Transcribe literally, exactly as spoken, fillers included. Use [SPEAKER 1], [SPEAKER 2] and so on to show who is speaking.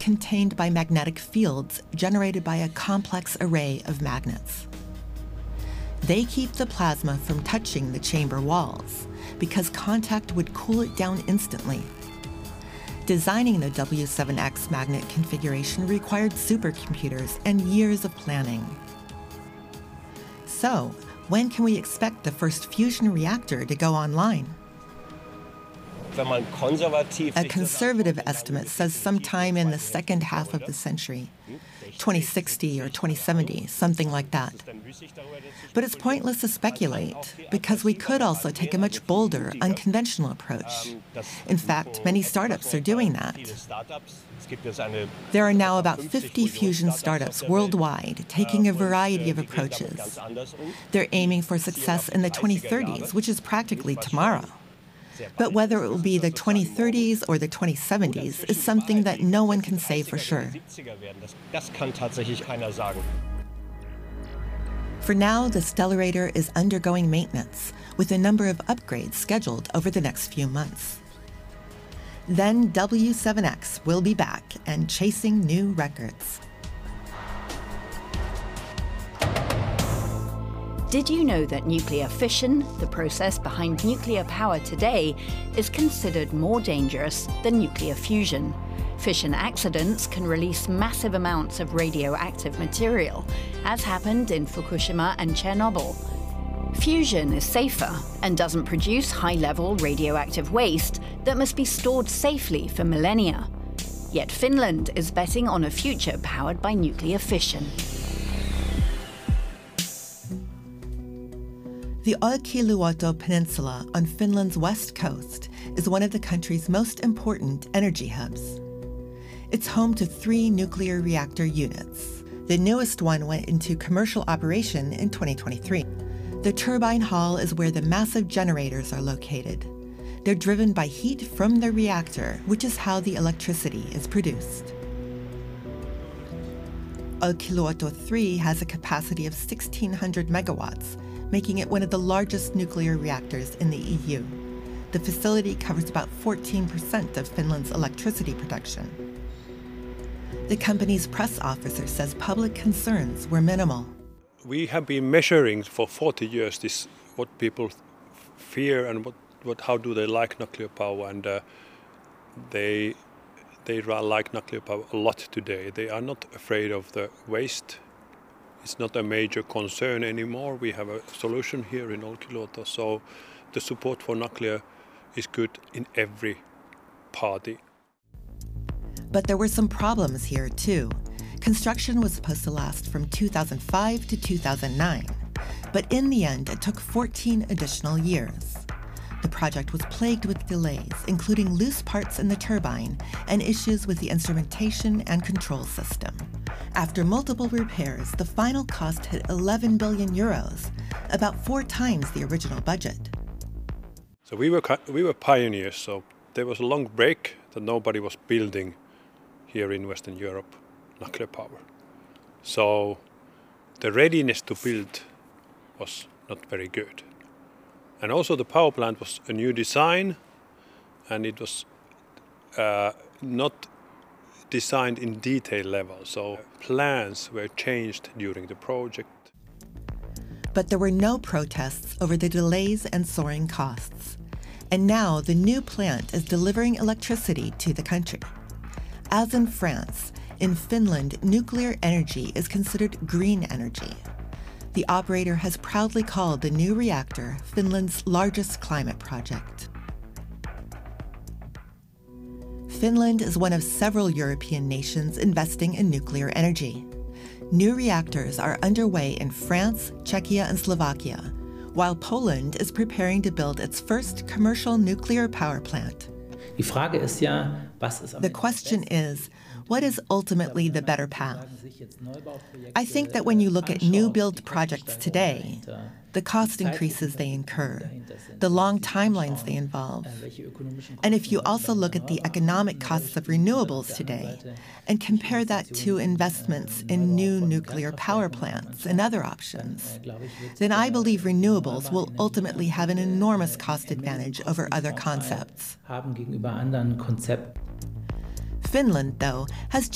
[SPEAKER 1] contained by magnetic fields generated by a complex array of magnets. They keep the plasma from touching the chamber walls because contact would cool it down instantly. Designing the W seven X magnet configuration required supercomputers and years of planning. So, when can we expect the first fusion reactor to go online? A conservative estimate says sometime in the second half of the century, twenty sixty or twenty seventy, something like that. But it's pointless to speculate, because we could also take a much bolder, unconventional approach. In fact, many startups are doing that. There are now about fifty fusion startups worldwide taking a variety of approaches. They're aiming for success in the twenty thirties, which is practically tomorrow. But whether it will be the twenty thirties or the twenty seventies is something that no one can say for sure. For now, the Stellarator is undergoing maintenance, with a number of upgrades scheduled over the next few months. Then W seven X will be back and chasing new records.
[SPEAKER 2] Did you know that nuclear fission, the process behind nuclear power today, is considered more dangerous than nuclear fusion? Fission accidents can release massive amounts of radioactive material, as happened in Fukushima and Chernobyl. Fusion is safer and doesn't produce high-level radioactive waste that must be stored safely for millennia. Yet Finland is betting on a future powered by nuclear fission.
[SPEAKER 1] The Olkiluoto Peninsula on Finland's west coast is one of the country's most important energy hubs. It's home to three nuclear reactor units. The newest one went into commercial operation in twenty twenty-three. The turbine hall is where the massive generators are located. They're driven by heat from the reactor, which is how the electricity is produced. Olkiluoto three has a capacity of sixteen hundred megawatts, making it one of the largest nuclear reactors in the E U. The facility covers about fourteen percent of Finland's electricity production. The company's press officer says public concerns were minimal.
[SPEAKER 3] We have been measuring for forty years this, what people fear and what, what, how do they like nuclear power, and uh, they, they like nuclear power a lot today. They are not afraid of the waste. It's not a major concern anymore. We have a solution here in Olkiluoto, so the support for nuclear is good in every party.
[SPEAKER 1] But there were some problems here too. Construction was supposed to last from two thousand five to two thousand nine, but in the end it took fourteen additional years. The project was plagued with delays, including loose parts in the turbine and issues with the instrumentation and control system. After multiple repairs, the final cost hit eleven billion euros, about four times the original budget.
[SPEAKER 3] So we were we were pioneers, so there was a long break that nobody was building here in Western Europe nuclear power. So the readiness to build was not very good. And also the power plant was a new design, and it was uh, not designed in detail level, so plans were changed during the project.
[SPEAKER 1] But there were no protests over the delays and soaring costs. And now the new plant is delivering electricity to the country. As in France, in Finland, nuclear energy is considered green energy. The operator has proudly called the new reactor Finland's largest climate project. Finland is one of several European nations investing in nuclear energy. New reactors are underway in France, Czechia, and Slovakia, while Poland is preparing to build its first commercial nuclear power plant. The question is, what is ultimately the better path? I think that when you look at new build projects today, the cost increases they incur, the long timelines they involve, and if you also look at the economic costs of renewables today and compare that to investments in new nuclear power plants and other options, then I believe renewables will ultimately have an enormous cost advantage over other concepts. Finland, though, has